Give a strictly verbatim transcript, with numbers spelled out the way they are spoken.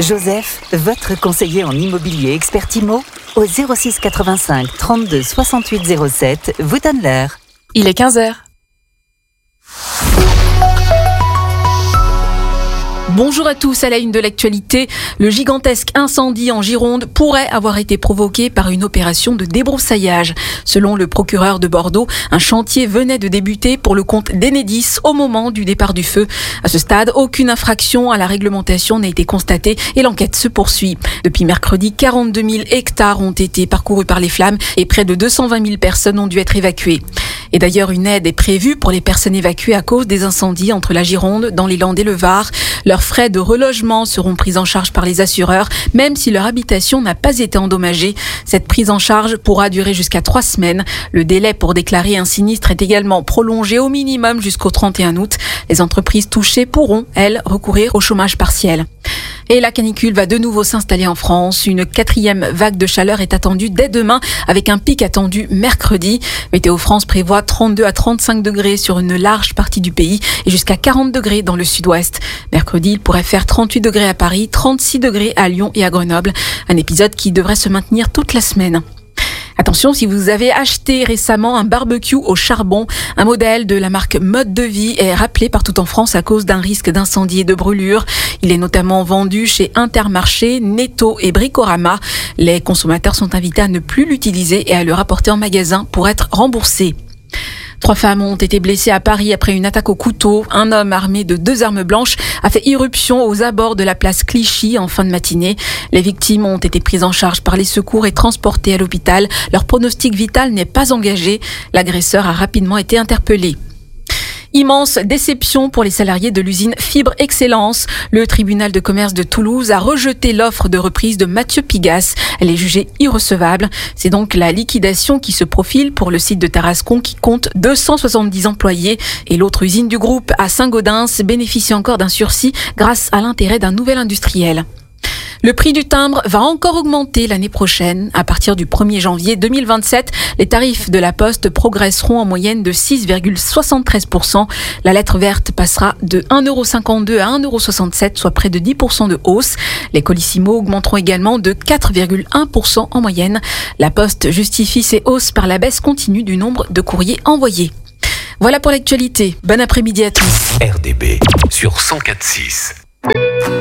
Joseph, votre conseiller en immobilier expert immo, au zéro six quatre-vingt-cinq trente-deux soixante-huit zéro sept, vous donne l'heure. Il est quinze heures. Bonjour à tous, à la une de l'actualité. Le gigantesque incendie en Gironde pourrait avoir été provoqué par une opération de débroussaillage. Selon le procureur de Bordeaux, un chantier venait de débuter pour le compte d'Enedis au moment du départ du feu. À ce stade, aucune infraction à la réglementation n'a été constatée et l'enquête se poursuit. Depuis mercredi, quarante-deux mille hectares ont été parcourus par les flammes et près de deux cent vingt mille personnes ont dû être évacuées. Et d'ailleurs, une aide est prévue pour les personnes évacuées à cause des incendies entre la Gironde, dans les Landes et le Var. Leurs frais de relogement seront pris en charge par les assureurs, même si leur habitation n'a pas été endommagée. Cette prise en charge pourra durer jusqu'à trois semaines. Le délai pour déclarer un sinistre est également prolongé au minimum jusqu'au trente et un août. Les entreprises touchées pourront, elles, recourir au chômage partiel. Et la canicule va de nouveau s'installer en France. Une quatrième vague de chaleur est attendue dès demain, avec un pic attendu mercredi. Météo France prévoit trente-deux à trente-cinq degrés sur une large partie du pays et jusqu'à quarante degrés dans le sud-ouest. Mercredi, il pourrait faire trente-huit degrés à Paris, trente-six degrés à Lyon et à Grenoble. Un épisode qui devrait se maintenir toute la semaine. Attention, si vous avez acheté récemment un barbecue au charbon, un modèle de la marque Mode de Vie est rappelé partout en France à cause d'un risque d'incendie et de brûlure. Il est notamment vendu chez Intermarché, Netto et Bricorama. Les consommateurs sont invités à ne plus l'utiliser et à le rapporter en magasin pour être remboursés. Trois femmes ont été blessées à Paris après une attaque au couteau. Un homme armé de deux armes blanches a fait irruption aux abords de la place Clichy en fin de matinée. Les victimes ont été prises en charge par les secours et transportées à l'hôpital. Leur pronostic vital n'est pas engagé. L'agresseur a rapidement été interpellé. Immense déception pour les salariés de l'usine Fibre Excellence. Le tribunal de commerce de Toulouse a rejeté l'offre de reprise de Mathieu Pigasse. Elle est jugée irrecevable. C'est donc la liquidation qui se profile pour le site de Tarascon qui compte deux cent soixante-dix employés. Et l'autre usine du groupe à Saint-Gaudens bénéficie encore d'un sursis grâce à l'intérêt d'un nouvel industriel. Le prix du timbre va encore augmenter l'année prochaine. À partir du premier janvier deux mille vingt-sept, les tarifs de la Poste progresseront en moyenne de six virgule soixante-treize pour cent. La lettre verte passera de un euro cinquante-deux à un euro soixante-sept, soit près de dix pour cent de hausse. Les Colissimo augmenteront également de quatre virgule un pour cent en moyenne. La Poste justifie ces hausses par la baisse continue du nombre de courriers envoyés. Voilà pour l'actualité. Bon après-midi à tous. R D B sur cent quatre virgule six.